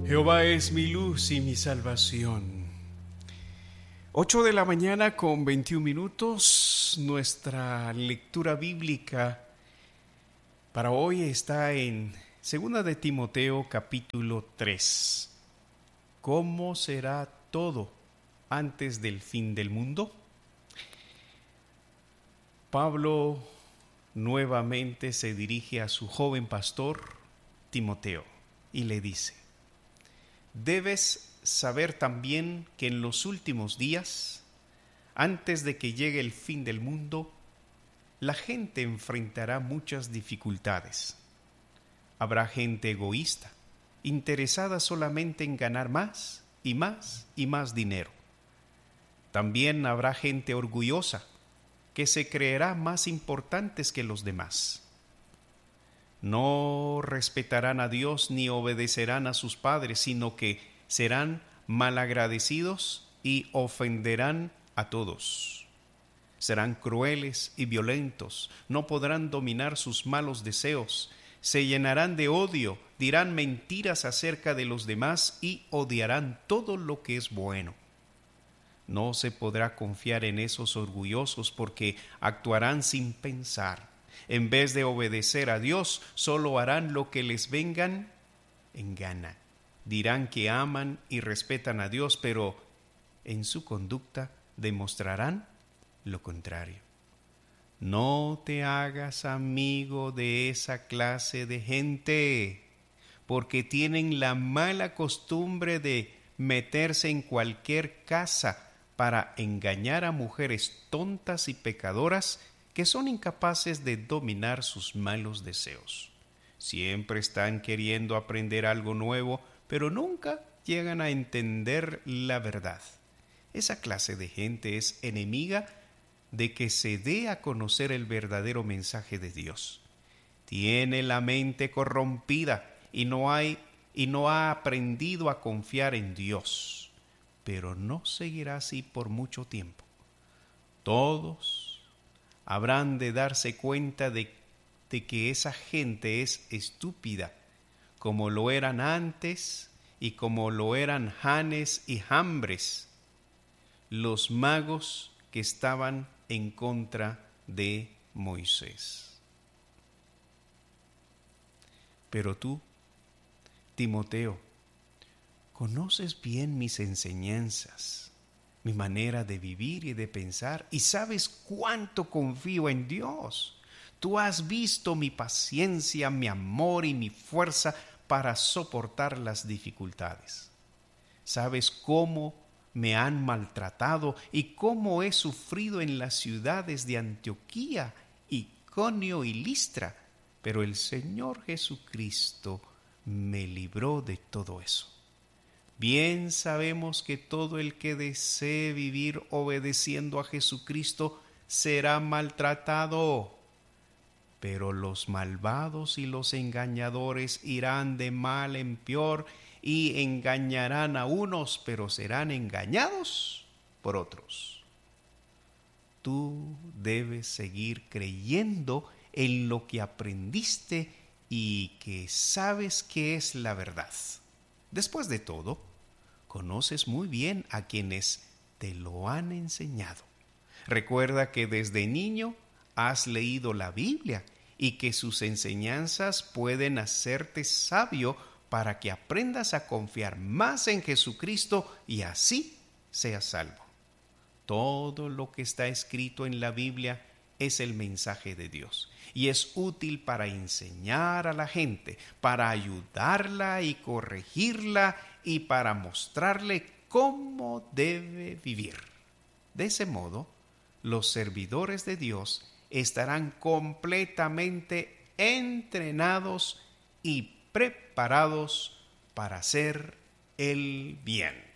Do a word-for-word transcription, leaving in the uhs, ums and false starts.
Jehová es mi luz y mi salvación. Ocho de la mañana con veintiún minutos. Nuestra lectura bíblica para hoy está en Segunda de Timoteo capítulo tres. ¿Cómo será todo antes del fin del mundo? Pablo nuevamente se dirige a su joven pastor Timoteo y le dice: debes saber también que en los últimos días, antes de que llegue el fin del mundo, la gente enfrentará muchas dificultades. Habrá gente egoísta, interesada solamente en ganar más y más y más dinero. También habrá gente orgullosa, que se creerá más importantes que los demás. No respetarán a Dios ni obedecerán a sus padres, sino que serán malagradecidos y ofenderán a todos. Serán crueles y violentos, no podrán dominar sus malos deseos, se llenarán de odio, dirán mentiras acerca de los demás y odiarán todo lo que es bueno. No se podrá confiar en esos orgullosos porque actuarán sin pensar. En vez de obedecer a Dios, solo harán lo que les vengan en gana. Dirán que aman y respetan a Dios, pero en su conducta demostrarán lo contrario. No te hagas amigo de esa clase de gente, porque tienen la mala costumbre de meterse en cualquier casa para engañar a mujeres tontas y pecadoras que son incapaces de dominar sus malos deseos. Siempre están queriendo aprender algo nuevo, pero nunca llegan a entender la verdad. Esa clase de gente es enemiga de que se dé a conocer el verdadero mensaje de Dios. Tiene la mente corrompida y no hay, y no ha aprendido a confiar en Dios. Pero no seguirá así por mucho tiempo. Todos habrán de darse cuenta de, de que esa gente es estúpida, como lo eran antes y como lo eran Janes y Jambres, los magos que estaban en contra de Moisés. Pero tú, Timoteo, conoces bien mis enseñanzas, mi manera de vivir y de pensar, y sabes cuánto confío en Dios. Tú has visto mi paciencia, mi amor y mi fuerza para soportar las dificultades. Sabes cómo me han maltratado y cómo he sufrido en las ciudades de Antioquía, Iconio y Listra, pero el Señor Jesucristo me libró de todo eso. Bien sabemos que todo el que desee vivir obedeciendo a Jesucristo será maltratado, pero los malvados y los engañadores irán de mal en peor y engañarán a unos, pero serán engañados por otros. Tú debes seguir creyendo en lo que aprendiste y que sabes que es la verdad. Después de todo, conoces muy bien a quienes te lo han enseñado. Recuerda que desde niño has leído la Biblia y que sus enseñanzas pueden hacerte sabio para que aprendas a confiar más en Jesucristo y así seas salvo. Todo lo que está escrito en la Biblia es el mensaje de Dios y es útil para enseñar a la gente, para ayudarla y corregirla y para mostrarle cómo debe vivir. De ese modo, los servidores de Dios estarán completamente entrenados y preparados para hacer el bien.